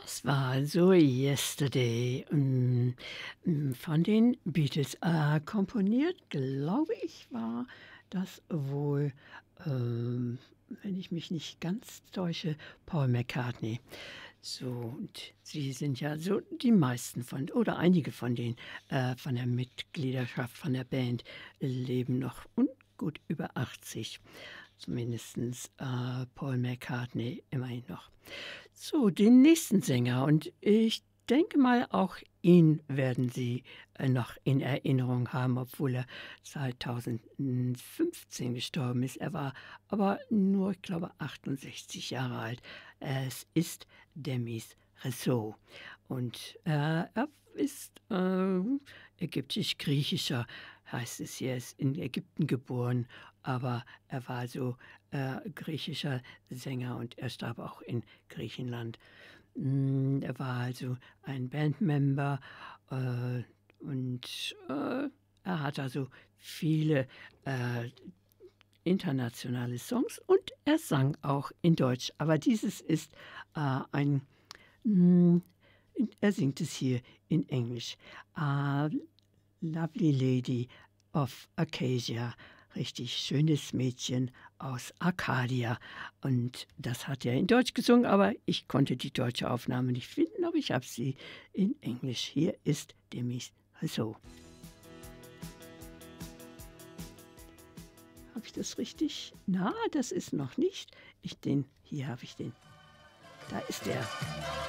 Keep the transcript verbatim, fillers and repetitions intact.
Das war also „Yesterday“, hm, hm, von den Beatles. Äh, komponiert, glaube ich, war das wohl, ähm, wenn ich mich nicht ganz täusche, Paul McCartney. So, und sie sind ja so die meisten von oder einige von den äh, von der Mitgliederschaft von der Band leben noch und gut über achtzig. Zumindestens, äh, Paul McCartney immerhin noch. So, den nächsten Sänger und ich denke mal, auch ihn werden Sie, äh, noch in Erinnerung haben, obwohl er zweitausendfünfzehn gestorben ist. Er war aber nur, ich glaube, achtundsechzig Jahre alt. Es ist Demis Rousseau und, äh, er ist, äh, ägyptisch-griechischer, heißt es hier. Er ist in Ägypten geboren, aber er war so, äh, griechischer Sänger und er starb auch in Griechenland. Hm, er war also ein Bandmember, äh, und, äh, er hat also viele, äh, internationale Songs und er sang auch in Deutsch. Aber dieses ist, äh, ein hm, er singt es hier in Englisch. Ah, „Lovely Lady of Acacia“, richtig schönes Mädchen aus Arcadia. Und das hat er in Deutsch gesungen, aber ich konnte die deutsche Aufnahme nicht finden, aber ich habe sie in Englisch. Hier ist Demis Rousseau. Habe ich das richtig? Na, das ist noch nicht. Ich den hier habe ich den. Da ist er.